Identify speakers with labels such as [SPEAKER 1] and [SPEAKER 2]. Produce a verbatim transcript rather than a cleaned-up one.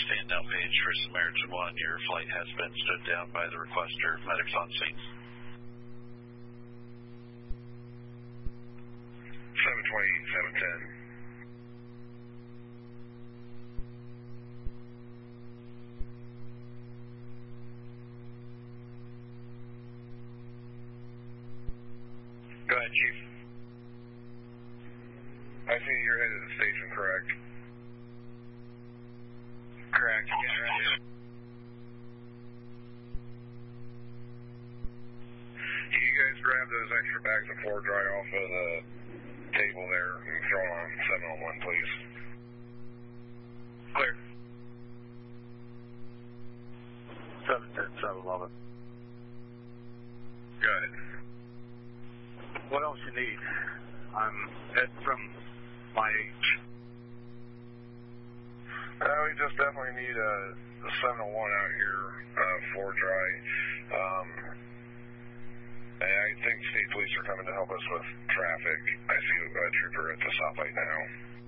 [SPEAKER 1] stand-down page for Samaritan one. Your flight has been stood down by the requester. Medics on scene.
[SPEAKER 2] seven twenty-eight, seven ten. Go ahead, Chief. I see you're headed to the station, correct? Correct. Yeah, right here. Can you guys grab those extra bags of floor dry off of the table there and throw them on seven oh one, please? Clear.
[SPEAKER 3] seven ten, seven eleven.
[SPEAKER 2] Go ahead.
[SPEAKER 3] What else you need? I'm heading from my H.
[SPEAKER 2] Uh, we just definitely need a, a seven oh one out here, uh, floor dry. Um, and I think state police are coming to help us with traffic. I see a trooper at the stoplight now.